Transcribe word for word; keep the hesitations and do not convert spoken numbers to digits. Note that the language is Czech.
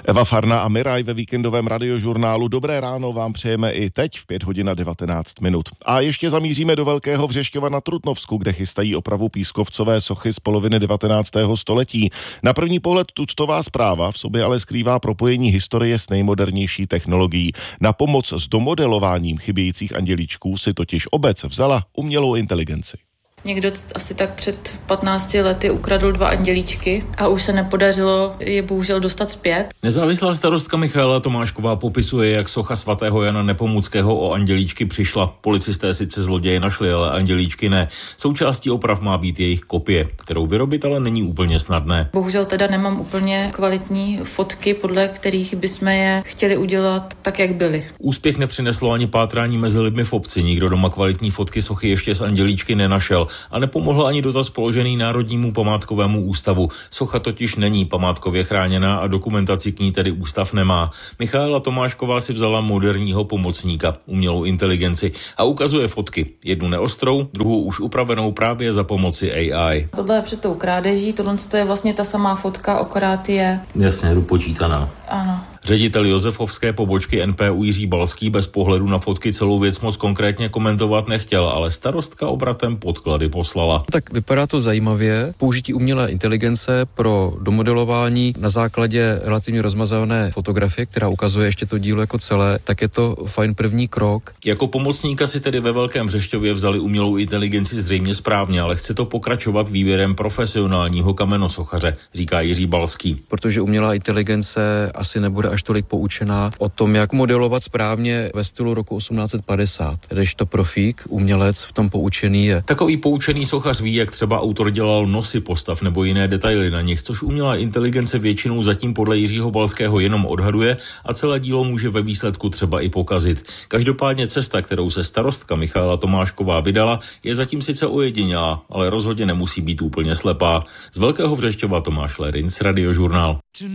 Eva Farna a Miraj ve víkendovém radiožurnálu. Dobré ráno vám přejeme i teď v pět hodin a devatenáct minut. A ještě zamíříme do Velkého Vřešťova na Trutnovsku, kde chystají opravu pískovcové sochy z poloviny devatenáctého století. Na první pohled tuctová zpráva v sobě ale skrývá propojení historie s nejmodernější technologií. Na pomoc s domodelováním chybějících andělíčků si totiž obec vzala umělou inteligenci. Někdo asi tak před patnácti lety ukradl dva andělíčky a už se nepodařilo je bohužel dostat zpět. Nezávislá starostka Michaela Tomášková popisuje, jak socha svatého Jana Nepomuckého o andělíčky přišla. Policisté sice zloděje našli, ale andělíčky ne. Součástí oprav má být jejich kopie, kterou vyrobit ale není úplně snadné. Bohužel teda nemám úplně kvalitní fotky, podle kterých bychom je chtěli udělat tak, jak byly. Úspěch nepřineslo ani pátrání mezi lidmi v obci. Nikdo doma kvalitní fotky sochy ještě z andělíčky nenašel. A nepomohl ani dotaz položený Národnímu památkovému ústavu. Socha totiž není památkově chráněná a dokumentaci k ní tedy ústav nemá. Michaela Tomášková si vzala moderního pomocníka, umělou inteligenci, a ukazuje fotky. Jednu neostrou, druhou už upravenou právě za pomoci A I. Tohle je před tou krádeží, tohle je vlastně ta samá fotka, akorát je... Jasně, dopočítaná. Ano. Ředitel Josefovské pobočky N P U Jiří Balský bez pohledu na fotky celou věc moc konkrétně komentovat nechtěl, ale starostka obratem podklady poslala. Tak vypadá to zajímavě. Použití umělé inteligence pro domodelování na základě relativně rozmazané fotografie, která ukazuje ještě to dílo jako celé, tak je to fajn první krok. Jako pomocníka si tedy ve Velkém Vřešťově vzali umělou inteligenci zřejmě správně, ale chce to pokračovat výběrem profesionálního kamenosochaře, říká Jiří Balský. Protože umělá inteligence asi nebude až tolik poučená o tom, jak modelovat správně ve stylu roku osmnáct padesát. Když to profík, umělec v tom poučený je. Takový poučený sochař ví, jak třeba autor dělal nosy postav nebo jiné detaily na nich, což umělá inteligence většinou zatím podle Jiřího Balského jenom odhaduje a celé dílo může ve výsledku třeba i pokazit. Každopádně cesta, kterou se starostka Michaela Tomášková vydala, je zatím sice ojedinělá, ale rozhodně nemusí být úplně slepá. Z Velkého Vřešťova Tomáš Lerinc, Radiožurnál.